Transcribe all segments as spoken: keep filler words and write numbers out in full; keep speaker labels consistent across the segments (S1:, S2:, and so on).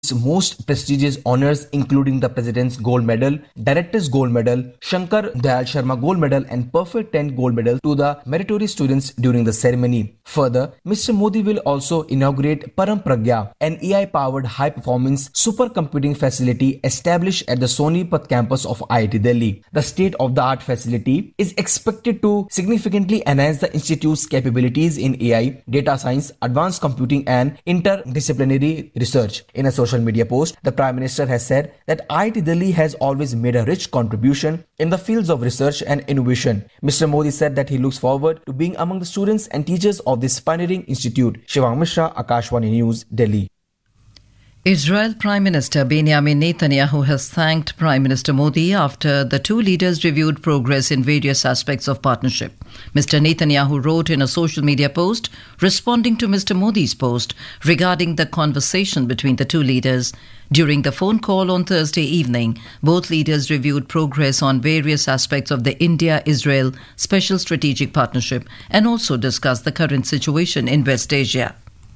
S1: most prestigious honors including the President's Gold Medal, Director's Gold Medal, Shankar Dayal Sharma Gold Medal and Perfect ten Gold Medal to the meritorious students during the ceremony. Further, Mister Modi will also inaugurate Param Pragya, an A I-powered high-performance supercomputing facility established at the Sonipat campus of I I T Delhi. The state-of-the-art facility is expected to significantly enhance the institute's capabilities in A I, data science, advanced computing and interdisciplinary research. In a social media post, the Prime Minister has said that I I T Delhi has always made a rich contribution in the fields of research and innovation. Mister Modi said that he looks forward to being among the students and teachers of this pioneering institute. Shivang Mishra, Akashvani News, Delhi.
S2: Israel Prime Minister Benjamin Netanyahu has thanked Prime Minister Modi after the two leaders reviewed progress in various aspects of partnership. Mister Netanyahu wrote in a social media post responding to Mister Modi's post regarding the conversation between the two leaders. During the phone call on Thursday evening, both leaders reviewed progress on various aspects of the India-Israel Special Strategic Partnership and also discussed the current situation in West Asia.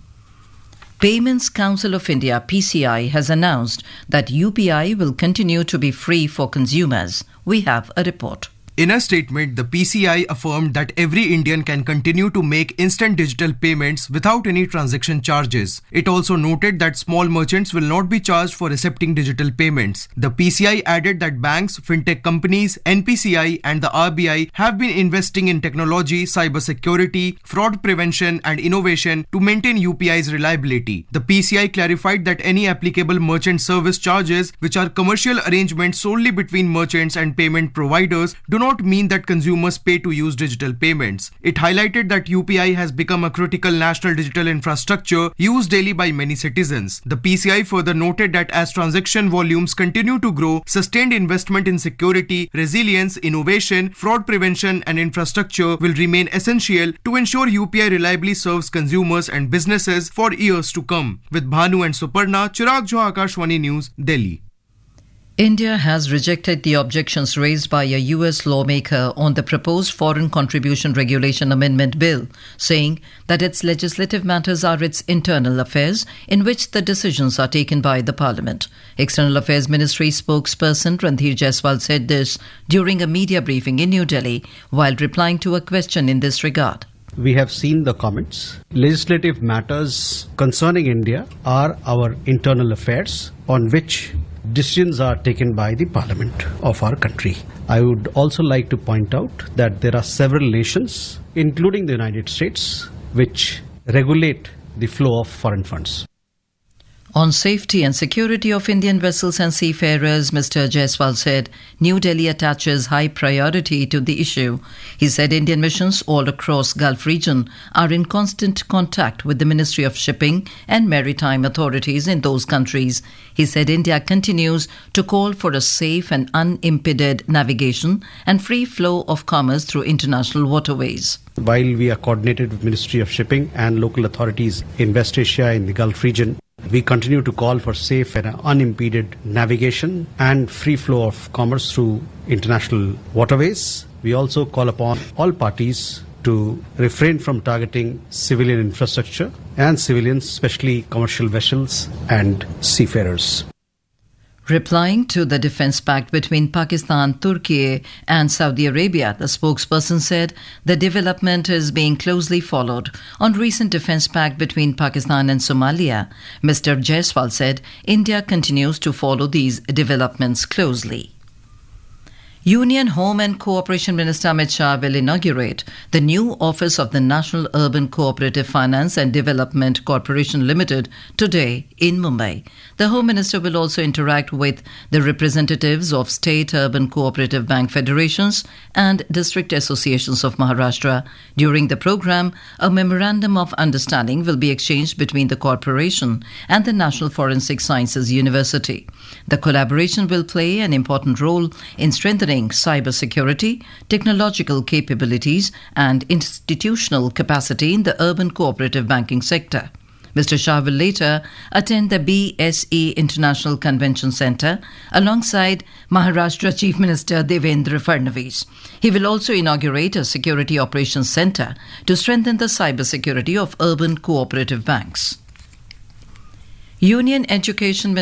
S2: Payments Council of India P C I has announced that U P I will continue to be free for consumers. We have a report.
S3: In a statement, the P C I affirmed that every Indian can continue to make instant digital payments without any transaction charges. It also noted that small merchants will not be charged for accepting digital payments. The P C I added that banks, fintech companies, N P C I and the R B I have been investing in technology, cybersecurity, fraud prevention and innovation to maintain U P I's reliability. The P C I clarified that any applicable merchant service charges, which are commercial arrangements solely between merchants and payment providers, do not not mean that consumers pay to use digital payments. It highlighted that U P I has become a critical national digital infrastructure used daily by many citizens. The P C I further noted that as transaction volumes continue to grow, sustained investment in security, resilience, innovation, fraud prevention and infrastructure will remain essential to ensure U P I reliably serves consumers and businesses for years to come. With Bhanu and Suparna, Chirag Jha, Akashvani News, Delhi.
S2: India has rejected the objections raised by a U S lawmaker on the proposed Foreign Contribution Regulation Amendment Bill, saying that its legislative matters are its internal affairs in which the decisions are taken by the Parliament. External Affairs Ministry spokesperson Randhir Jaiswal said this during a media briefing in New Delhi while replying to a question in this regard.
S4: We have seen the comments. Legislative matters concerning India are our internal affairs on which decisions are taken by the Parliament of our country. I would also like to point out that there are several nations, including the United States, which regulate the flow of foreign funds.
S2: On safety and security of Indian vessels and seafarers, Mister Jaiswal said New Delhi attaches high priority to the issue. He said Indian missions all across Gulf region are in constant contact with the Ministry of Shipping and Maritime authorities in those countries. He said India continues to call for a safe and unimpeded navigation and free flow of commerce through international waterways.
S4: While we are coordinated with Ministry of Shipping and local authorities in West Asia in the Gulf region, we continue to call for safe and unimpeded navigation and free flow of commerce through international waterways. We also call upon all parties to refrain from targeting civilian infrastructure and civilians, especially commercial vessels and seafarers.
S2: Replying to the defence pact between Pakistan, Turkey and Saudi Arabia, the spokesperson said the development is being closely followed. On recent defence pact between Pakistan and Somalia, Mister Jaiswal said India continues to follow these developments closely. Union Home and Cooperation Minister Amit Shah will inaugurate the new office of the National Urban Cooperative Finance and Development Corporation Limited today in Mumbai. The Home Minister will also interact with the representatives of State Urban Cooperative Bank Federations and District Associations of Maharashtra. During the program, a memorandum of understanding will be exchanged between the corporation and the National Forensic Sciences University. The collaboration will play an important role in strengthening cybersecurity, technological capabilities and institutional capacity in the urban cooperative banking sector. Mister Shah will later attend the B S E International Convention Centre alongside Maharashtra Chief Minister Devendra Fadnavis. He will also inaugurate a security operations centre to strengthen the cybersecurity of urban cooperative banks. Union Education